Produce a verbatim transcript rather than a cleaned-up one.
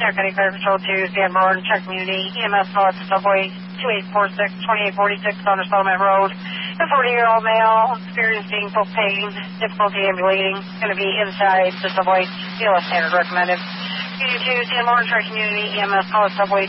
County Fire Patrol two, Sanborn, check community, E M S call at the subway, two eight four six, twenty-eight forty-six on Settlement Road. A forty-year-old male experiencing full pain, difficulty ambulating, going to be inside the subway, C L S standard recommended. two two, Sanborn, check community, E M S call at subway